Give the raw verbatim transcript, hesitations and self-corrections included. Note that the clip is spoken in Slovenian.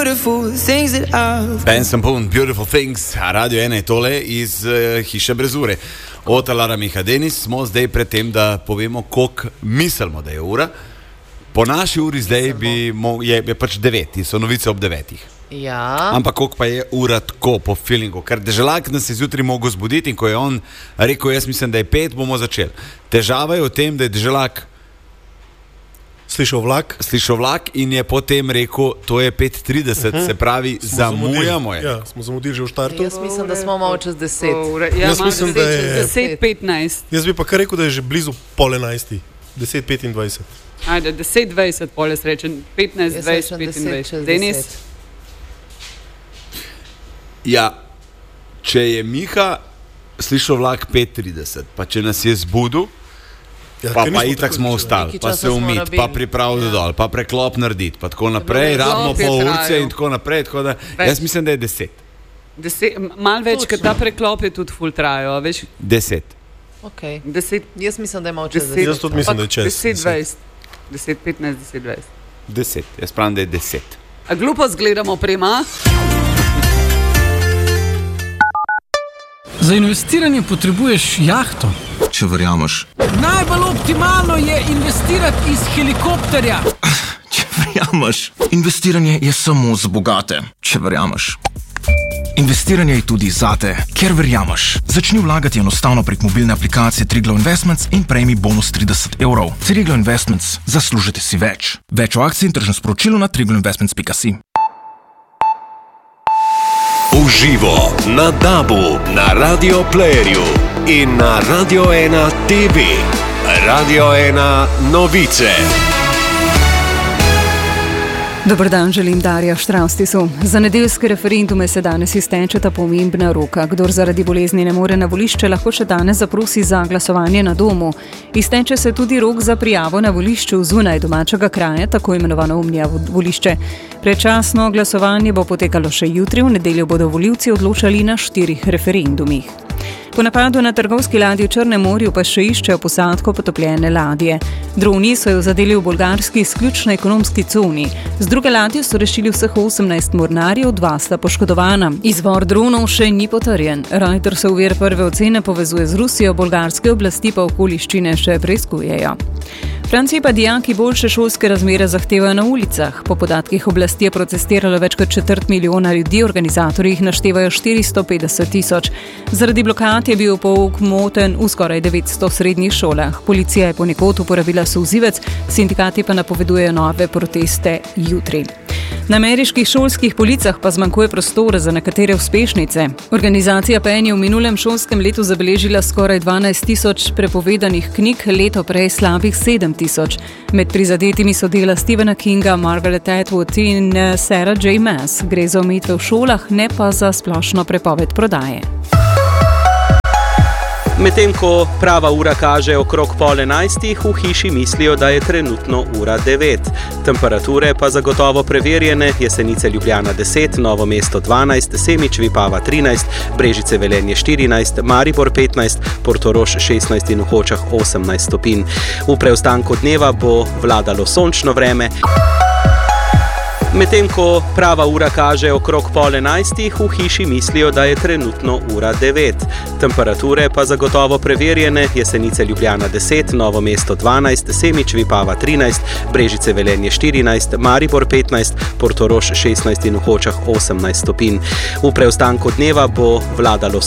Ben Sampun, Beautiful Things, Radio ena je tole iz uh, Hiše Brezure. Od Lara Miha Denis smo zdaj pred tem, da povemo, koliko mislimo, da je ura. Po naši uri zdaj bi mo- je, je pač devet, so novice ob devetih. Ja. Ampak koliko pa je ura tako po feelingu, ker Deželak nas je zjutraj mogel zbuditi in ko je on rekel, jaz mislim, da je pet, bomo začeli. Težava je v tem, da je Deželak Slišal vlak? Slišal vlak in je potem rekel, to je pet trideset, uh-huh. se pravi, smo zamujamo je. Ja, smo zamudili že v štartu. Jaz mislim, da smo malo čez deset. Ja, Jaz mislim, da je deset petnajst. Jaz bi pa kar rekel, da je že blizu pol enajsti. deset petindvajset. Ajde, deset dvajset pol jaz rečem. petnajst dvajset petindvajset. Denis? Ja, če je Miha slišal vlak pet trideset, pa če nas je zbudil, ja, pa, pa itak smo ostali, pa se umit, pa pripravili ja. dol, pa preklop narediti, pa tako naprej, rabimo pol urce in tako naprej, tako da jaz mislim, da je deset. deset Mal več, ker ta preklop je tudi full trajo, veš? Deset. Okay. deset Jaz mislim, da je malo čez deset. deset. Jaz tudi mislim, da je čez deset dvajset. deset petnajst, deset dvajset. Deset, jaz pravim, da je deset. A glupo zgledamo prema? Za investiranje potrebuješ jahto. Če verjameš. Najbolj optimalno je investirati iz helikopterja. Če verjameš. Investiranje je samo za bogate. Če verjameš. Investiranje je tudi zate, ker verjameš. Začni vlagati enostavno prek mobilne aplikacije Triglav Investments in prejmi bonus trideset evrov. Triglav Investments. Zaslužite si več. Več o akciji in tržnem sporočilu na triglav investments pika si. Uživo na Dabu, na Radio Playerju in na Radio ena T V. Radio ena novice. Dobar dan, želim Darja Štravstisu. Za nedeljske referendume se danes iztečeta pomembna roka. Kdor zaradi bolezni ne more na volišče, lahko še danes zaprosi za glasovanje na domu. Izteče se tudi rok za prijavo na volišču zunaj domačega kraja, tako imenovano omnija volišče. Predčasno glasovanje bo potekalo še jutri, v nedeljo bodo volivci odločali na štirih referendumih. Po napadu na trgovski ladji v Črnem morju pa še iščejo posadko potopljene ladje. Droni so jo zadeli v bolgarski izključno ekonomski coni. Z druge ladje so rešili vseh osemnajst mornarjev, dva sta poškodovana. Izvor dronov še ni potrjen. Reuters v vir prve ocene povezuje z Rusijo, bolgarske oblasti pa okoliščine še preiskujejo. V Franciji pa dijaki boljše šolske razmere zahtevajo na ulicah. Po podatkih oblasti je protestiralo več kot četrt milijona ljudi, organizatorji jih naštevajo štiristo petdeset tisoč. Zaradi blokad je bil pouk moten v skoraj devetsto srednjih šolah. Policija je ponekod uporabila solzivec, sindikati pa napovedujejo nove proteste jutri. Na ameriških šolskih policah pa zmanjkuje prostora za nekatere uspešnice. Organizacija Pen je v minulem šolskem letu zabeležila skoraj dvanajst tisoč prepovedanih knjig, leto prej slabih sedem tisoč. Med prizadetimi so dela Stephena Kinga, Margaret Atwood in Sarah J. Maas. Gre za omejitve v šolah, ne pa za splošno prepoved prodaje. Medtem ko prava ura kaže okrog pol enajstih, v hiši mislijo, da je trenutno ura devet. Temperature pa zagotovo preverjene, Jesenice Ljubljana deset, Novo mesto dvanajst, Semič Vipava trinajst, Brežice Velenje štirinajst, Maribor petnajst, Portorož šestnajst in v Hočah osemnajst stopinj. V preostanku dneva bo vladalo sončno vreme. Medtem ko prava ura kaže okrog pol enajstih, v hiši mislijo, da je trenutno ura devet. Temperature pa zagotovo preverjene, Jesenice Ljubljana deset, Novo mesto dvanajst, Semič Vipava trinajst, Brežice Velenje štirinajst, Maribor petnajst, Portorož šestnajst in v Hočah osemnajst stopinj. V preostanku dneva bo vladalo